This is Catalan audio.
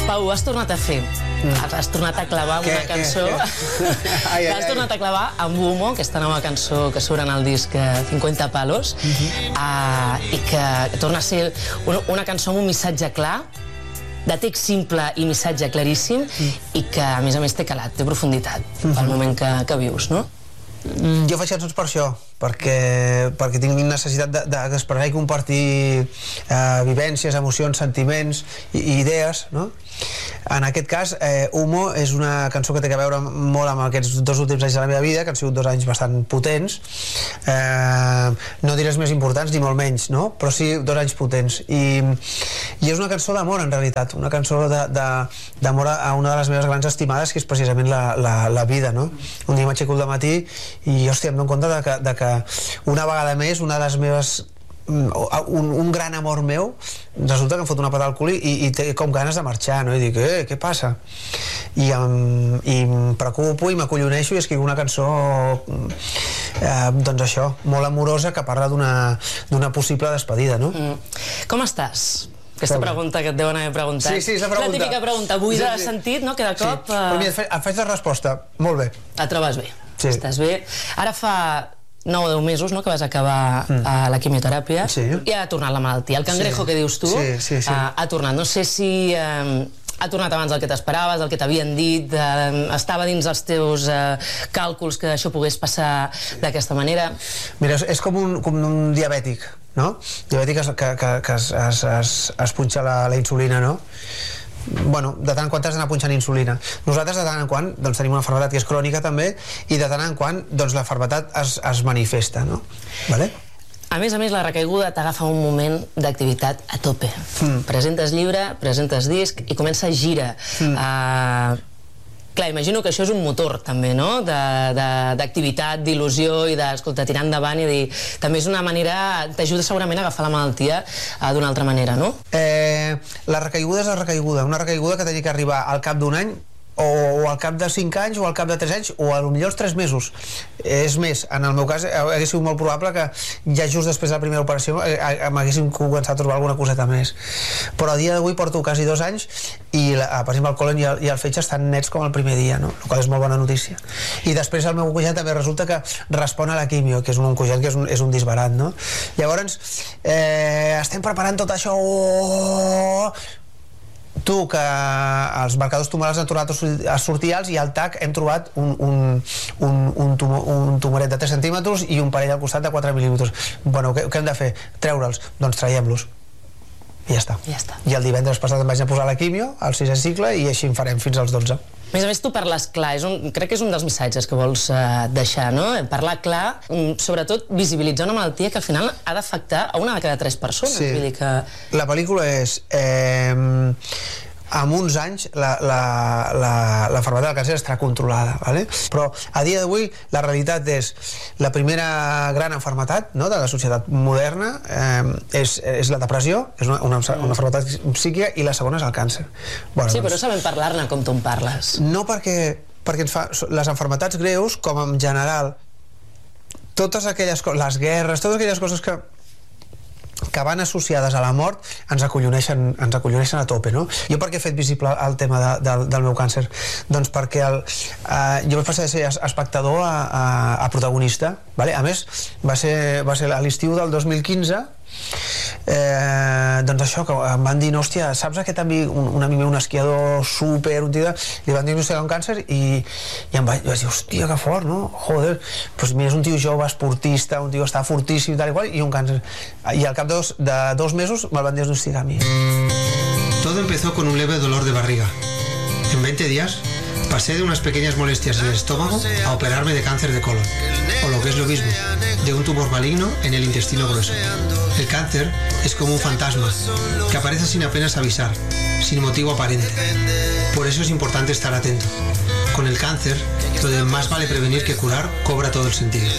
Pau, ho has tornat a fer. Has tornat a clavar una cançó. L'has tornat a clavar amb Humo, aquesta nova cançó que surt en el disc 50 Palos, i que torna a ser una cançó amb un missatge clar, de text simple i missatge claríssim, i que, a més, té calat, té profunditat pel moment que vius, no? Jo faig cançons per això, perquè tinc necessitat d'expressar i compartir vivències, emocions, sentiments i idees, no? En aquest cas, Humo és una cançó que té a veure molt amb aquests 2 últims anys de la meva vida, que han sigut 2 anys bastant potents, no diré els més importants ni molt menys, no? Però sí 2 anys potents, i és una cançó d'amor, en realitat, una cançó d'amor a una de les meves grans estimades, que és precisament la vida, no? Un dia m'aixeco al matí i, hòstia, em dono compte de que una vegada més una de les meves un gran amor meu resulta que em fot una patada al cul i té com ganes de marxar, no? I dic, què passa? I em preocupo i m'acolloneixo i escric una cançó doncs això, molt amorosa, que parla d'una possible despedida, no? Com estàs? Aquesta pregunta que et deuen haver preguntat. Sí, és la pregunta. La típica pregunta, buida de sentit, no? Que de cop... Però mira, et faig la resposta. Molt bé. Et trobes bé. Sí. Estàs bé. Ara fa 9 o 10 mesos, no?, que vas acabar la quimioteràpia, i ha tornat la malaltia. El cangrejo que dius tu ha tornat. No sé si ha tornat abans del que t'esperaves, del que t'havien dit, estava dins els teus càlculs que això pogués passar d'aquesta manera? Mira, és com un diabètic, no? Diabètic que es punxa la insulina, no? Bueno, de tant en quant has d'anar punxant insulina. Nosaltres de tant en quant tenim una malaltia que és crònica també, i de tant en quant la malaltia es manifesta, no? Vale? A més, la recaiguda t'agafa un moment d'activitat a tope. Presentes llibre, presentes disc i comença a gira. Clar, imagino que això és un motor també, no?, d'activitat, d'il·lusió i d'escolta, tirar endavant i dir... També és una manera... T'ajuda segurament a agafar la malaltia d'una altra manera, no? La recaiguda és la recaiguda. Una recaiguda que tenia que arribar al cap d'un any, o al cap de 5 anys, o al cap de 3 anys, o potser els 3 mesos. És més, en el meu cas hauria sigut molt probable que ja just després de la primera operació m'haguessin començat a trobar alguna coseta més. Però a dia d'avui porto quasi 2 anys i, per exemple, el colon i el fetge estan nets com el primer dia, no? El qual és molt bona notícia. I després el meu cunyat també resulta que respon a la quimio, que és un cunyat que és un disbarat, no? Llavors, estem preparant tot això... Tu, que els marcadors tumorals han tornat a sortir alts, i al TAC hem trobat un tumoret de 3 centímetres i un parell al costat de 4 mil·límetres. Bueno, què hem de fer? Treure'ls? Doncs traiem-los. I ja està. I el divendres passat em vaig a posar la quimio, al 6è cicle, i així en farem fins als 12. A més, tu parles clar, crec que és un dels missatges que vols deixar, no? Parlar clar, sobretot visibilitzar una malaltia que al final ha d'afectar a una de cada 3 persones. Sí, la pel·lícula és... en uns anys la malaltia del càncer estarà controlada, ¿vale? Però a dia d'avui la realitat és la primera gran malaltia, no?, de la societat moderna és la depressió, és una malaltia psíquica, i la segona és el càncer. Sí, però no sabem parlar-ne com tu en parles. No, perquè les malalties greus, com en general, totes aquelles coses, les guerres, totes aquelles coses que van associades a la mort ens acolloneixen a tope, no? Jo per què he fet visible el tema del meu càncer? Doncs perquè jo vaig passar de ser espectador a protagonista, vale? A més, va ser a l'estiu del 2015. Doncs això, que em van dir, hòstia, saps aquest amic, un amic meu, un esquiador super, li van diagnosticar un càncer, i em vaig dir, hòstia, que fort, no? Joder, doncs mira, és un tio jove, esportista, un tio que està fortíssim, tal i qual, i un càncer. I al cap de 2 mesos me'l van diagnosticar a mi. Todo empezó con un leve dolor de barriga. En 20 días pasé de unas pequeñas molestias en el estómago a operarme de cáncer de colon, o lo que es lo mismo, de un tumor maligno en el intestino grueso. El cáncer es como un fantasma que aparece sin apenas avisar, sin motivo aparente. Por eso es importante estar atento. Con el cáncer, lo de más vale prevenir que curar cobra todo el sentido.